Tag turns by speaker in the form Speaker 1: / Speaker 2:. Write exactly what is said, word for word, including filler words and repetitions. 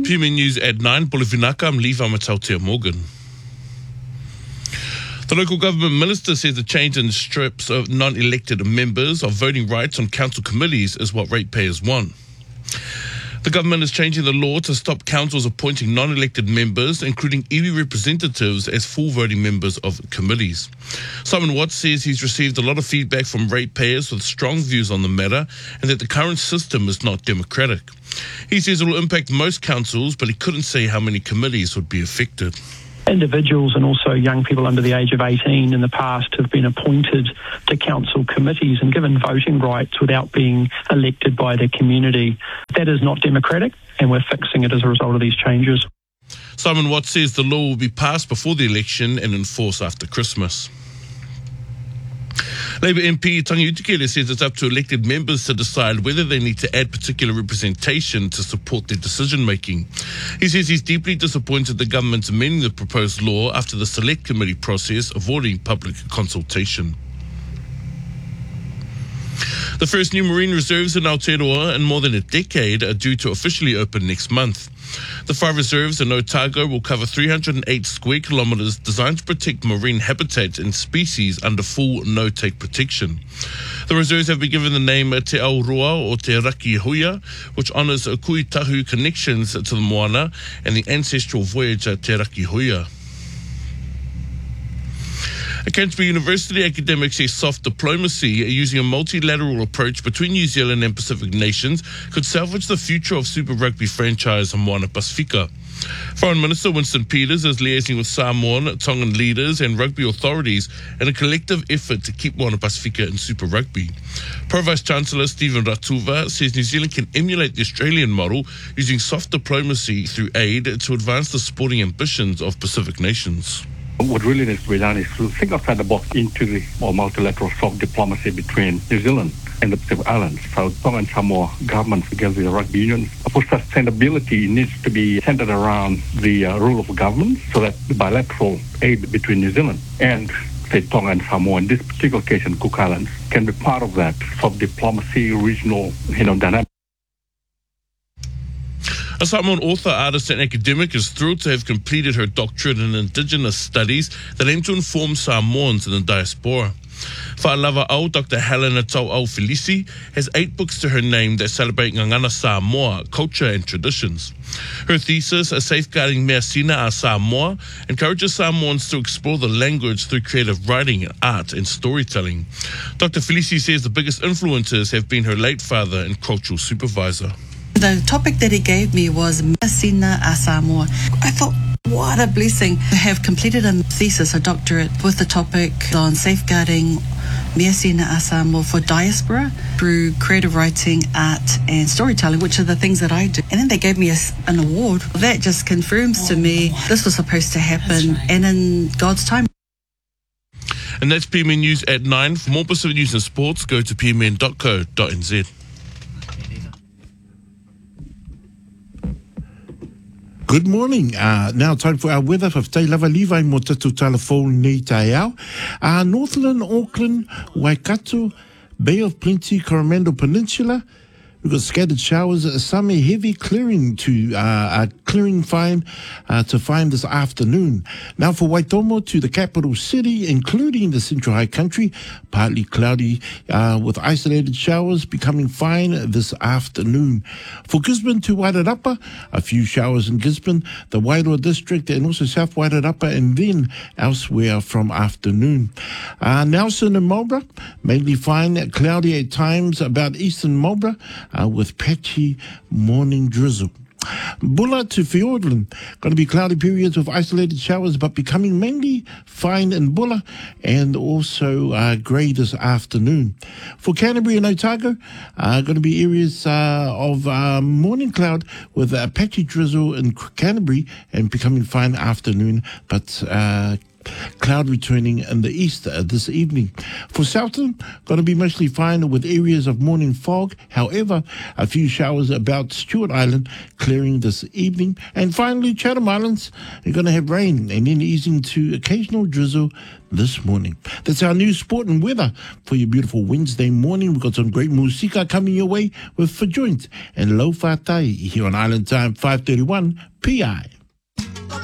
Speaker 1: P M A News at nine, Polivinaka, I'm Levi Matautea Morgan. The local government minister says the change in strips of non-elected members of voting rights on council committees is what ratepayers want. The government is changing the law to stop councils appointing non-elected members, including iwi representatives, as full voting members of committees. Simon Watts says he's received a lot of feedback from ratepayers with strong views on the matter and that the current system is not democratic. He says it will impact most councils, but he couldn't say how many committees would be affected.
Speaker 2: Individuals and also young people under the age of eighteen in the past have been appointed to council committees and given voting rights without being elected by their community. That is not democratic, and we're fixing it as a result of these changes.
Speaker 1: Simon Watts says the law will be passed before the election and enforced after Christmas. Labour M P Tangi Utikere says it's up to elected members to decide whether they need to add particular representation to support their decision-making. He says he's deeply disappointed the government's amending the proposed law after the select committee process, avoiding public consultation. The first new marine reserves in Aotearoa in more than a decade are due to officially open next month. The five reserves in Otago will cover three hundred eight square kilometres designed to protect marine habitat and species under full no-take protection. The reserves have been given the name Te Aurua or Te Raki Huia, which honours Kuitahu connections to the moana and the ancestral voyager Te Raki Huia. A Canterbury University academic says soft diplomacy, using a multilateral approach between New Zealand and Pacific nations, could salvage the future of Super Rugby franchise Moana Pasifika. Foreign Minister Winston Peters is liaising with Samoan, Tongan leaders and rugby authorities in a collective effort to keep Moana Pasifika in Super Rugby. Pro Vice-Chancellor Stephen Ratuva says New Zealand can emulate the Australian model using soft diplomacy through aid to advance the sporting ambitions of Pacific nations.
Speaker 3: What really needs to be done is to think outside the box into the more multilateral soft diplomacy between New Zealand and the Pacific Islands. So Tonga and Samoa governments together with the rugby union. For sustainability, it needs to be centered around the uh, rule of government so that the bilateral aid between New Zealand and say Tonga and Samoa, in this particular case in Cook Islands, can be part of that soft diplomacy, regional, you know, dynamic.
Speaker 1: A Samoan author, artist and academic is thrilled to have completed her doctorate in Indigenous studies that aim to inform Samoans in the diaspora. Whaalava au, Doctor Helena Tauau Felici, has eight books to her name that celebrate Ngangana Samoa, culture and traditions. Her thesis, A Safeguarding Mea Sina a Samoa, encourages Samoans to explore the language through creative writing, art and storytelling. Doctor Felici says the biggest influences have been her late father and cultural supervisor.
Speaker 4: The topic that he gave me was Mea Sina a Samoa. I thought, what a blessing to have completed a thesis, a doctorate, with the topic on safeguarding Mea Sina a Samoa for diaspora through creative writing, art and storytelling, which are the things that I do. And then they gave me a, an award. That just confirms to me this was supposed to happen, right, and in God's time.
Speaker 1: And that's P M N News at nine. For more Pacific News and Sports, go to p m n dot co dot n z.
Speaker 5: Good morning. Uh, now time for our weather. Whaftai lava Levi mo tatu telephone nei tai au. Uh, Northland, Auckland, Waikato, Bay of Plenty, Coromandel Peninsula. We've got scattered showers, some heavy clearing to uh, uh, clearing fine uh, to find this afternoon. Now for Waitomo to the capital city, including the Central High Country, partly cloudy uh, with isolated showers becoming fine this afternoon. For Gisborne to Wairarapa, a few showers in Gisborne, the Wairoa district and also South Wairarapa, and then elsewhere from afternoon. Uh, Nelson and Marlborough, mainly fine, cloudy at times about eastern Marlborough, Uh, with patchy morning drizzle. Bulla to Fiordland, going to be cloudy periods with isolated showers, but becoming mainly fine in Bulla and also uh, grey this afternoon. For Canterbury and Otago, uh, going to be areas uh, of uh, morning cloud with a patchy drizzle in Canterbury and becoming fine afternoon, but uh, Cloud returning in the east uh, this evening. For Southern, going to be mostly fine with areas of morning fog. However, a few showers about Stewart Island clearing this evening. And finally, Chatham Islands are going to have rain and then easing to occasional drizzle this morning. That's our news, sport and weather for your beautiful Wednesday morning. We've got some great musika coming your way with For Joint and Lo Fatai here on Island Time five thirty-one P I.